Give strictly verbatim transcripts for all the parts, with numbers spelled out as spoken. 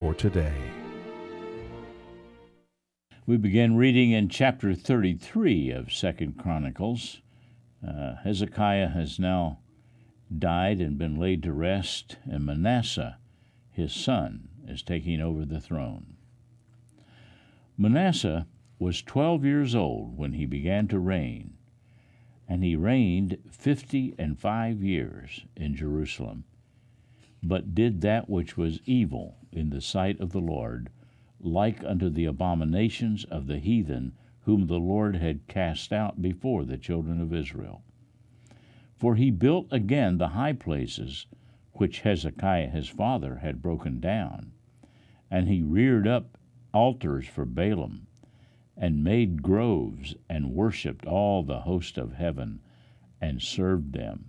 for today. We begin reading in chapter thirty-three of Second Chronicles. Uh, Hezekiah has now died and been laid to rest, and Manasseh, his son, is taking over the throne. Manasseh was twelve years old when he began to reign, and he reigned fifty and five years in Jerusalem, but did that which was evil in the sight of the Lord, like unto the abominations of the heathen, whom the Lord had cast out before the children of Israel. For he built again the high places which Hezekiah his father had broken down, and he reared up altars for Baalim, and made groves, and worshipped all the host of heaven, and served them.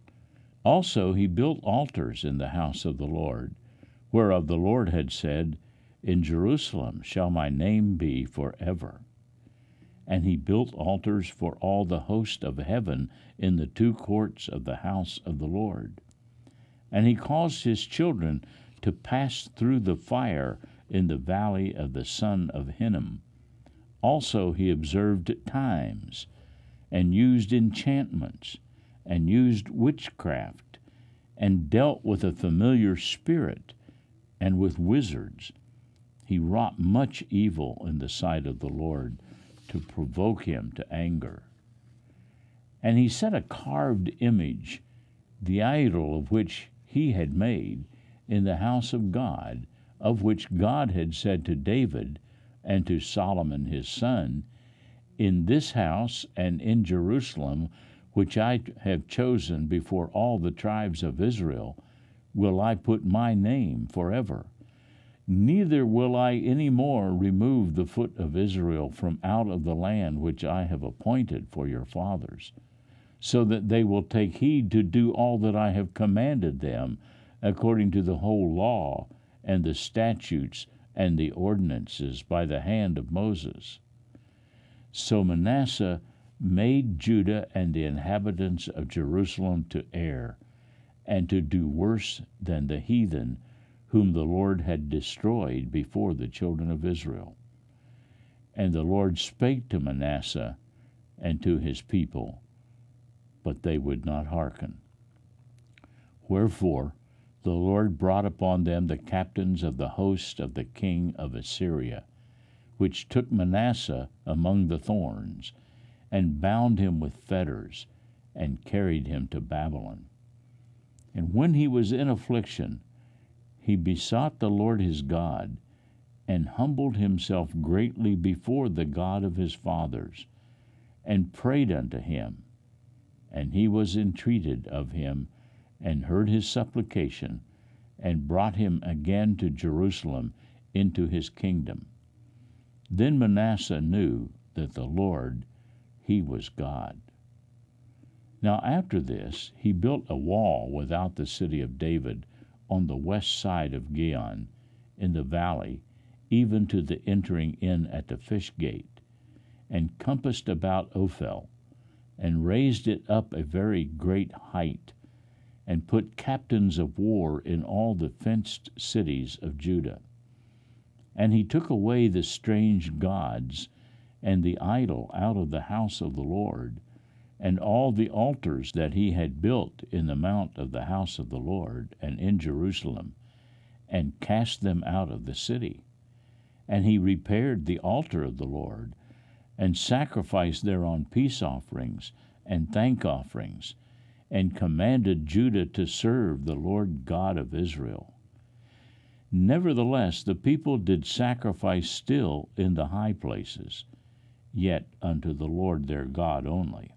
Also he built altars in the house of the Lord, whereof the Lord had said, In Jerusalem shall my name be forever. And he built altars for all the host of heaven in the two courts of the house of the Lord. And he caused his children to pass through the fire in the valley of the son of Hinnom. Also he observed times, and used enchantments, and used witchcraft, and dealt with a familiar spirit, and with wizards. He wrought much evil in the sight of the Lord, to provoke him to anger. And he set a carved image, the idol of which he had made, in the house of God, of which God had said to David and to Solomon his son, In this house and in Jerusalem, which I have chosen before all the tribes of Israel, will I put my name forever. Neither will I any more remove the foot of Israel from out of the land which I have appointed for your fathers, so that they will take heed to do all that I have commanded them, according to the whole law and the statutes and the ordinances by the hand of Moses. So Manasseh made Judah and the inhabitants of Jerusalem to err, and to do worse than the heathen, whom the Lord had destroyed before the children of Israel. And the Lord spake to Manasseh and to his people, but they would not hearken. Wherefore the Lord brought upon them the captains of the host of the king of Assyria, which took Manasseh among the thorns, and bound him with fetters, and carried him to Babylon. And when he was in affliction, he besought the Lord his God, and humbled himself greatly before the God of his fathers, and prayed unto him. And he was entreated of him, and heard his supplication, and brought him again to Jerusalem into his kingdom. Then Manasseh knew that the Lord, he was God. Now after this he built a wall without the city of David, on the west side of Gihon, in the valley, even to the entering in at the fish gate, and compassed about Ophel, and raised it up a very great height, and put captains of war in all the fenced cities of Judah. And he took away the strange gods and the idol out of the house of the Lord, and all the altars that he had built in the mount of the house of the Lord and in Jerusalem, and cast them out of the city. And he repaired the altar of the Lord, and sacrificed thereon peace offerings and thank offerings, and commanded Judah to serve the Lord God of Israel. Nevertheless the people did sacrifice still in the high places, yet unto the Lord their God only.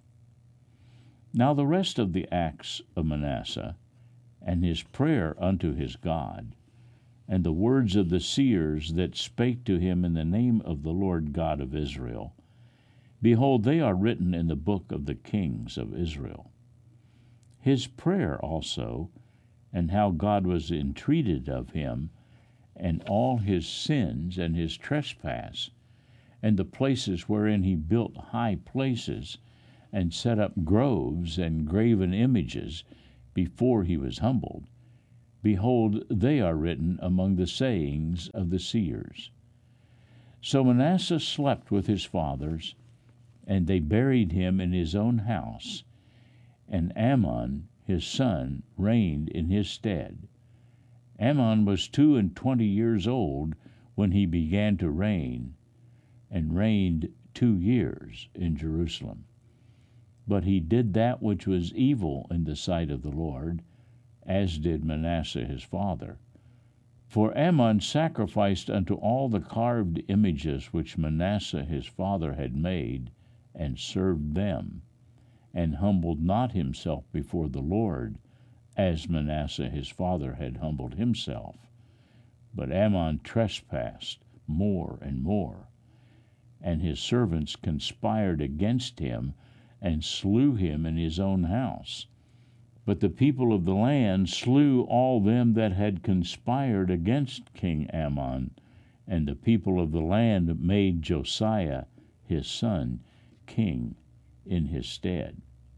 Now the rest of the acts of Manasseh, and his prayer unto his God, and the words of the seers that spake to him in the name of the Lord God of Israel, behold, they are written in the book of the kings of Israel. His prayer also, and how God was entreated of him, and all his sins and his trespass, and the places wherein he built high places, and set up groves and graven images before he was humbled, behold, they are written among the sayings of the seers. So Manasseh slept with his fathers, and they buried him in his own house, and Amon his son reigned in his stead. Amon was two and twenty years old when he began to reign, and reigned two years in Jerusalem. But he did that which was evil in the sight of the Lord, as did Manasseh his father. For Amon sacrificed unto all the carved images which Manasseh his father had made, and served them, and humbled not himself before the Lord, as Manasseh his father had humbled himself. But Amon trespassed more and more, and his servants conspired against him, and slew him in his own house. But the people of the land slew all them that had conspired against King Amon, and the people of the land made Josiah his son king in his stead.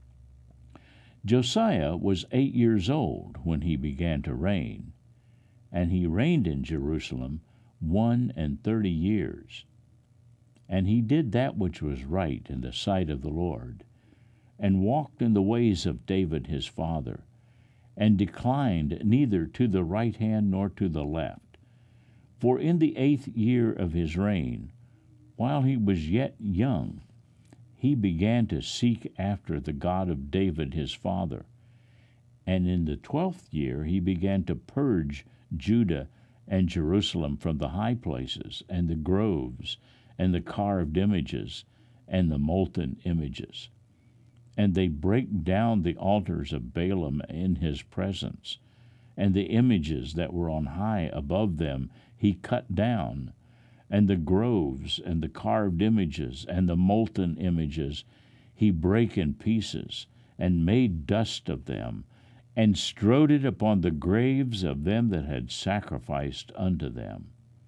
Josiah was eight years old when he began to reign, and he reigned in Jerusalem one and thirty years. And he did that which was right in the sight of the Lord, and walked in the ways of David his father, and declined neither to the right hand nor to the left. For in the eighth year of his reign, while he was yet young, he began to seek after the God of David his father. And in the twelfth year he began to purge Judah and Jerusalem from the high places, and the groves, and the carved images, and the molten images. And they brake down the altars of Baalim in his presence, and the images that were on high above them he cut down, and the groves, and the carved images, and the molten images he brake in pieces, and made dust of them, and strowed it upon the graves of them that had sacrificed unto them.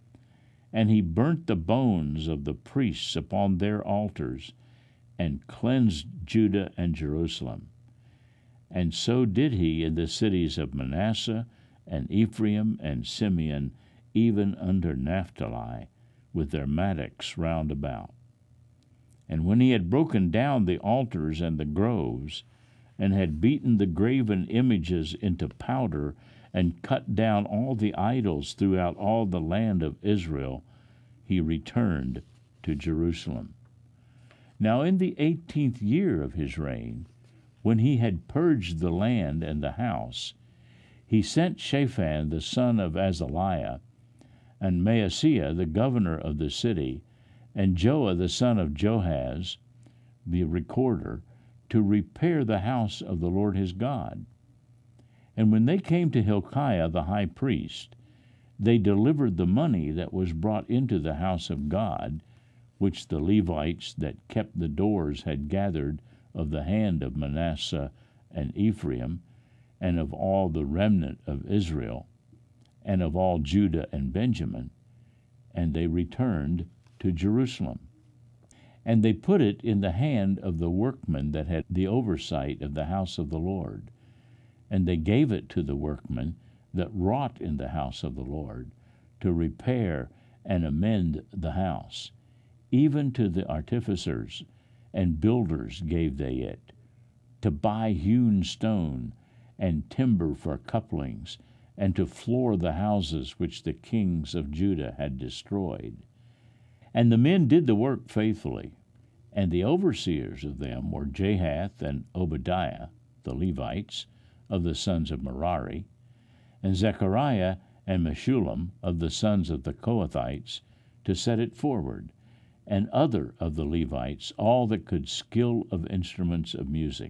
And he burnt the bones of the priests upon their altars, and cleansed Judah and Jerusalem. And so did he in the cities of Manasseh, and Ephraim, and Simeon, even under Naphtali, with their mattocks round about. And when he had broken down the altars and the groves, and had beaten the graven images into powder, and cut down all the idols throughout all the land of Israel, he returned to Jerusalem. Now in the eighteenth year of his reign, when he had purged the land and the house, he sent Shaphan the son of Azaliah, and Maaseiah the governor of the city, and Joah the son of Joahaz the recorder, to repair the house of the Lord his God. And when they came to Hilkiah the high priest, they delivered the money that was brought into the house of God, which the Levites that kept the doors had gathered of the hand of Manasseh and Ephraim, and of all the remnant of Israel, and of all Judah and Benjamin, and they returned to Jerusalem. And they put it in the hand of the workmen that had the oversight of the house of the Lord, and they gave it to the workmen that wrought in the house of the Lord, to repair and amend the house. Even to the artificers and builders gave they it, to buy hewn stone and timber for couplings, and to floor the houses which the kings of Judah had destroyed. And the men did the work faithfully, and the overseers of them were Jahath and Obadiah, the Levites, of the sons of Merari, and Zechariah and Meshullam of the sons of the Kohathites, to set it forward, and other of the Levites, all that could skill of instruments of music.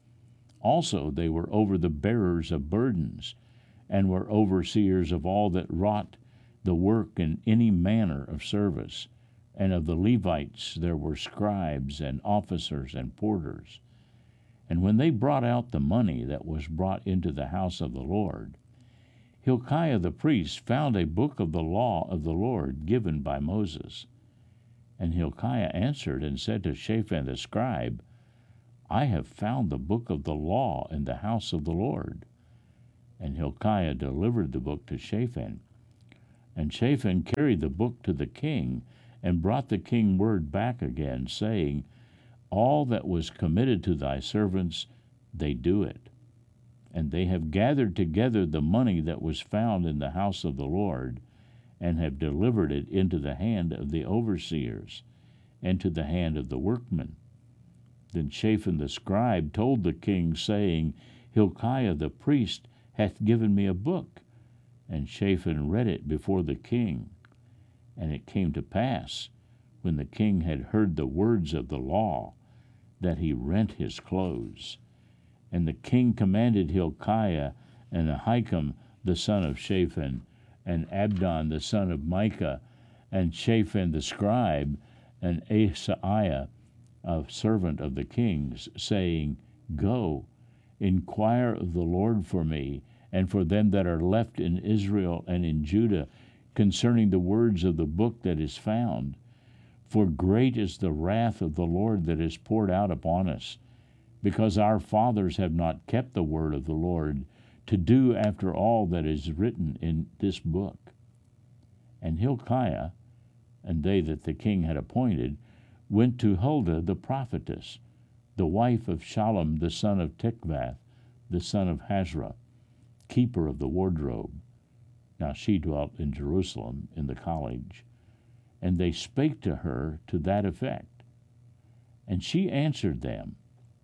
Also they were over the bearers of burdens, and were overseers of all that wrought the work in any manner of service. And of the Levites there were scribes and officers and porters. And when they brought out the money that was brought into the house of the Lord, Hilkiah the priest found a book of the law of the Lord given by Moses. And Hilkiah answered and said to Shaphan the scribe, I have found the book of the law in the house of the Lord. And Hilkiah delivered the book to Shaphan. And Shaphan carried the book to the king, and brought the king word back again, saying, All that was committed to thy servants, they do it. And they have gathered together the money that was found in the house of the Lord, and have delivered it into the hand of the overseers, and to the hand of the workmen. Then Shaphan the scribe told the king, saying, Hilkiah the priest hath given me a book. And Shaphan read it before the king. And it came to pass, when the king had heard the words of the law, that he rent his clothes. And the king commanded Hilkiah, and Ahikam the son of Shaphan, and Abdon the son of Micah, and Shaphan the scribe, and Asaiah, a servant of the king's, saying, Go, inquire of the Lord for me, and for them that are left in Israel and in Judah, concerning the words of the book that is found. For great is the wrath of the Lord that is poured out upon us, because our fathers have not kept the word of the Lord, to do after all that is written in this book. And Hilkiah, and they that the king had appointed, went to Huldah the prophetess, the wife of Shallum the son of Tikvath, the son of Hazra, keeper of the wardrobe. Now she dwelt in Jerusalem in the college. And they spake to her to that effect. And she answered them,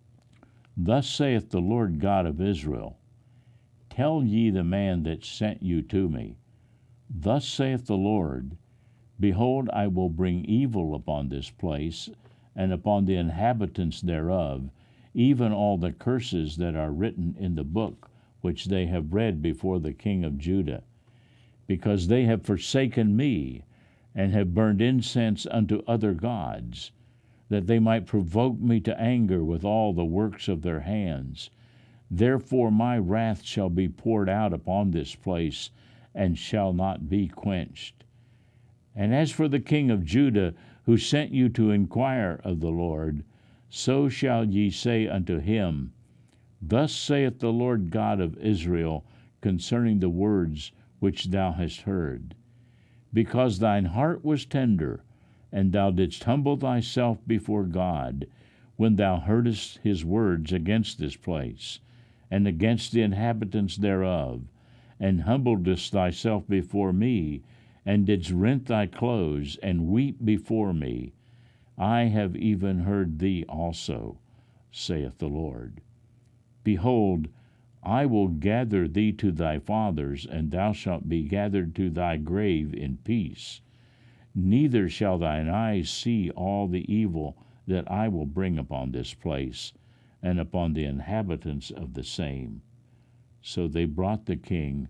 Thus saith the Lord God of Israel, Tell ye the man that sent you to me, Thus saith the Lord, Behold, I will bring evil upon this place, and upon the inhabitants thereof, even all the curses that are written in the book which they have read before the king of Judah, because they have forsaken me, and have burned incense unto other gods, that they might provoke me to anger with all the works of their hands. Therefore my wrath shall be poured out upon this place, and shall not be quenched. And as for the king of Judah, who sent you to inquire of the Lord, so shall ye say unto him, Thus saith the Lord God of Israel concerning the words which thou hast heard. Because thine heart was tender, and thou didst humble thyself before God, when thou heardest his words against this place, and against the inhabitants thereof, and humbledest thyself before me, and didst rent thy clothes, and weep before me, I have even heard thee also, saith the Lord. Behold, I will gather thee to thy fathers, and thou shalt be gathered to thy grave in peace. Neither shall thine eyes see all the evil that I will bring upon this place, and upon the inhabitants of the same. So they brought the king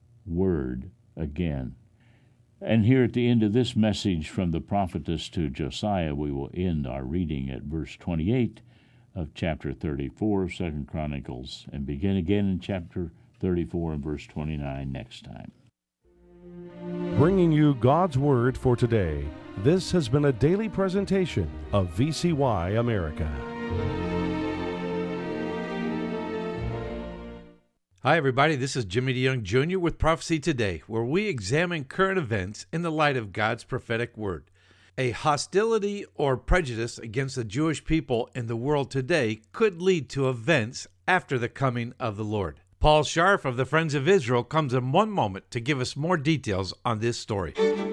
word again. And here at the end of this message from the prophetess to Josiah, we will end our reading at verse twenty-eight of chapter thirty-four of Second Chronicles, and begin again in chapter thirty-four and verse twenty-nine next time. Bringing you God's Word for today, this has been a daily presentation of V C Y America. Hi, everybody. This is Jimmy DeYoung Junior with Prophecy Today, where we examine current events in the light of God's prophetic word. A hostility or prejudice against the Jewish people in the world today could lead to events after the coming of the Lord. Paul Scharf of the Friends of Israel comes in one moment to give us more details on this story.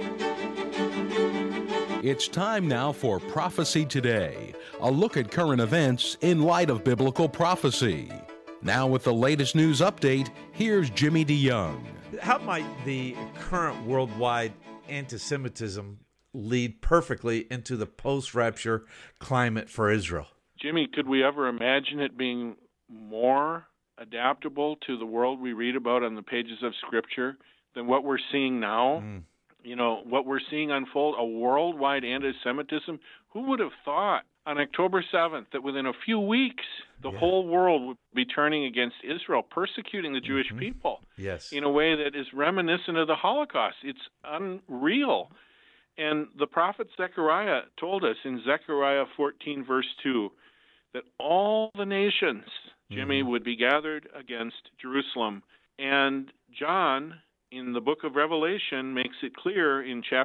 It's time now for Prophecy Today, a look at current events in light of biblical prophecy. Now with the latest news update, here's Jimmy DeYoung. How might the current worldwide anti-Semitism lead perfectly into the post-rapture climate for Israel? Jimmy, could we ever imagine it being more adaptable to the world we read about on the pages of Scripture than what we're seeing now? Mm. You know, what we're seeing unfold, a worldwide anti-Semitism. Who would have thought on October seventh that within a few weeks the yeah. whole world would be turning against Israel, persecuting the Jewish mm-hmm. people yes. in a way that is reminiscent of the Holocaust? It's unreal. And the prophet Zechariah told us in Zechariah fourteen, verse two, that all the nations, Jimmy, mm-hmm. would be gathered against Jerusalem And John, in the book of Revelation, makes it clear in chapter